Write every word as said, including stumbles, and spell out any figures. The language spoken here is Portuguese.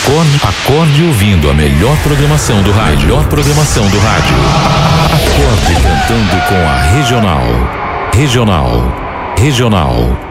Acorde, acorde ouvindo a melhor programação do rádio. Melhor programação do rádio. Acorde cantando com a Regional. Regional. Regional.